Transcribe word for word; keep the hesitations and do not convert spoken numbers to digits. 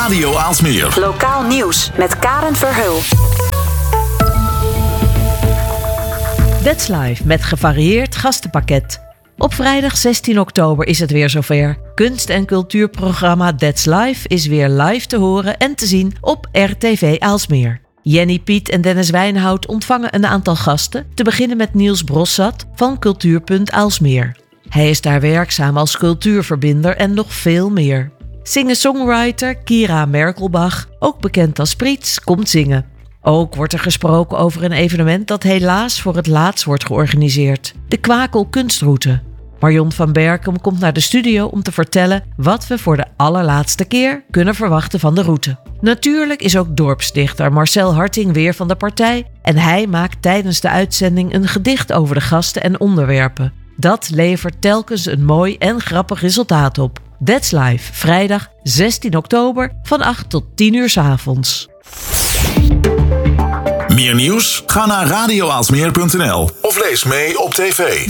Radio Aalsmeer. Lokaal nieuws met Karen Verheul. That's Live met gevarieerd gastenpakket. Op vrijdag zestien oktober is het weer zover. Kunst- en cultuurprogramma That's Live is weer live te horen en te zien op R T V Aalsmeer. Jenny Piet en Dennis Wijnhout ontvangen een aantal gasten, te beginnen met Niels Brossat van Cultuurpunt Aalsmeer. Hij is daar werkzaam als cultuurverbinder en nog veel meer. Singer-songwriter Kira Merkelbach, ook bekend als Priets, komt zingen. Ook wordt er gesproken over een evenement dat helaas voor het laatst wordt georganiseerd. De Kwakel Kunstroute. Marion van Berkem komt naar de studio om te vertellen wat we voor de allerlaatste keer kunnen verwachten van de route. Natuurlijk is ook dorpsdichter Marcel Harting weer van de partij en hij maakt tijdens de uitzending een gedicht over de gasten en onderwerpen. Dat levert telkens een mooi en grappig resultaat op. That's Live, vrijdag zestien oktober van acht tot tien uur 's avonds. Meer nieuws? Ga naar radio aalsmeer punt n l of lees mee op tv.